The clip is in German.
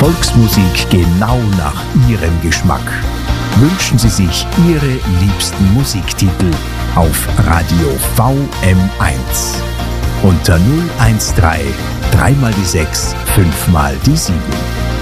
Volksmusik genau nach Ihrem Geschmack. Wünschen Sie sich Ihre liebsten Musiktitel auf Radio VM1 unter 013 3 mal die 6 5 mal die 7.